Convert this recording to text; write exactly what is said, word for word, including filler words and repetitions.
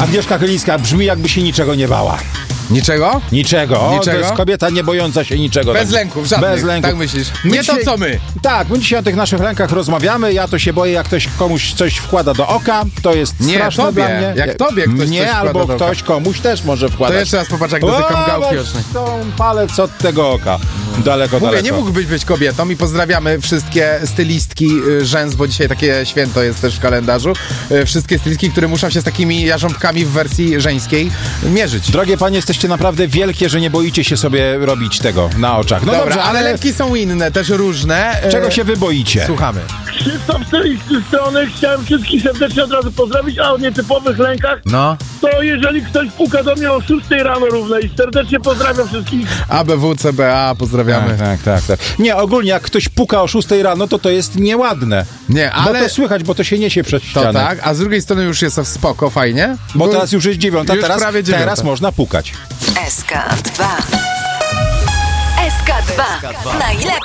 Agnieszka Chylińska brzmi, jakby się niczego nie bała. Niczego? Niczego. Niczego? To jest kobieta nie bojąca się niczego. Bez tak. lęków, żadnych. Bez lęków. Tak myślisz? My Nie dzisiaj, to, co my. Tak, my dzisiaj o tych naszych lękach rozmawiamy. Ja to się boję, jak ktoś komuś coś wkłada do oka. To jest Nie, straszne tobie. dla mnie. Jak tobie ktoś Nie, coś wkłada albo do oka. ktoś komuś też może To wkładać. jeszcze raz popatrz, jak dotykam O, gałki weź ocznej. tą palec od tego oka. Daleko, Mówię, daleko. nie mógłbyś być kobietą i pozdrawiamy wszystkie stylistki y, rzęs, bo dzisiaj takie święto jest też w kalendarzu. Y, Wszystkie stylistki, które muszą się z takimi jarząbkami w wersji żeńskiej mierzyć. Drogie panie, jesteście naprawdę wielkie, że nie boicie się sobie robić tego na oczach. No Dobra, dobrze, ale lęki są inne, też różne. Y, czego się wy boicie? Słuchamy. Krzysztof z tej strony, chciałem wszystkich serdecznie od razu pozdrowić, a o nietypowych lękach, No. to jeżeli ktoś puka do mnie o szóstej rano równej, serdecznie pozdrawiam wszystkich. A B W, C B A, pozdrawiamy. Tak, tak, tak, tak. Nie, ogólnie jak ktoś puka o szóstej rano, to to jest nieładne. Nie, ale... Bo to słychać, bo to się niesie przez To ścianę. tak, a z drugiej strony już jest spoko, fajnie. Bo teraz już jest dziewiąta, Już teraz, prawie dziewiąta. teraz można pukać. S K dwa. S K dwa. Najlepsze